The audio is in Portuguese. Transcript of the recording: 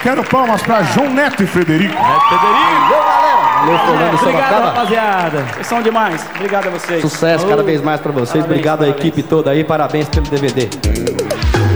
Quero palmas pra João Neto e Frederico. Valeu, galera. Valeu, Fernando Obrigado, Sorocaba. rapaziada. Vocês são demais. Obrigado a vocês. Sucesso cada vez mais pra vocês. Parabéns, Obrigado à parabéns. equipe toda aí. Parabéns pelo DVD.